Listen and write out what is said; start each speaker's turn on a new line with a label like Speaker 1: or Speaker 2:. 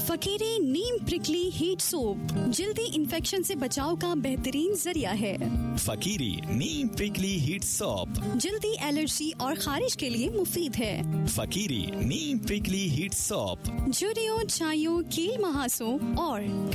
Speaker 1: फकीरी नीम prickly heat soap जल्दी infection से बचाव का बेहतरीन जरिया है।
Speaker 2: फकीरी नीम प्रिकली हीट सोप
Speaker 1: जल्दी एलर्जी और खारिश के लिए मुफीद है।
Speaker 2: फकीरी नीम प्रिकली हीट सोप
Speaker 1: झुर्रियों, छाइयों, कील मुहासों और